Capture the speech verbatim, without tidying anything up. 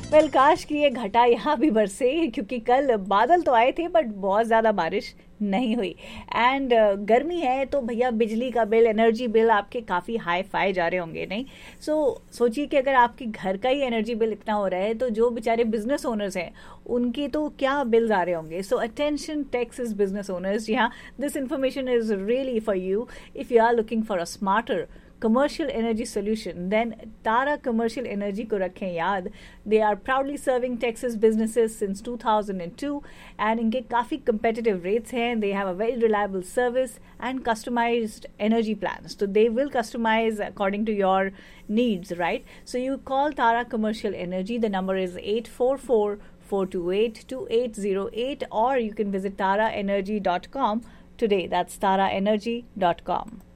Well काश कि ये घटा यहाँ भी बरसे, क्योंकि कल बादल तो आए थे बट बहुत ज़्यादा बारिश नहीं हुई। एंड uh, गर्मी है तो भैया बिजली का बिल, एनर्जी बिल आपके काफ़ी हाई फाई जा रहे होंगे, नहीं? सो so, सोचिए कि अगर आपके घर का ही एनर्जी बिल इतना हो रहा है तो जो बेचारे बिजनेस ओनर्स हैं उनके तो क्या बिल्स आ रहे होंगे। सो अटेंशन टेक्सास बिजनेस ओनर्स, जी हाँ, this information is really for you if you are looking for a smarter commercial energy solution, then Tara Commercial Energy को रखें याद। They are proudly serving Texas businesses since two thousand two and इनके काफ़ी competitive rates हैं। They have a very reliable service and customized energy plans. So they will customize according to your needs, right? So you call Tara Commercial Energy. The number is eight four four, four two eight, two eight zero eight, or you can visit tara energy dot com today. That's tara energy dot com.